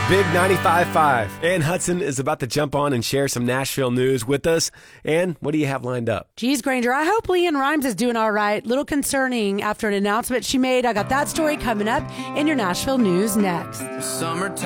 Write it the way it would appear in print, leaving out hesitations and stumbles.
Big 95.5. Ann Hudson is about to jump on and share some Nashville news with us. Ann, what do you have lined up? Geez, Granger, I hope Leanne Rimes is doing all right. Little concerning after an announcement she made. I got that story coming up in your Nashville news next. Summertime.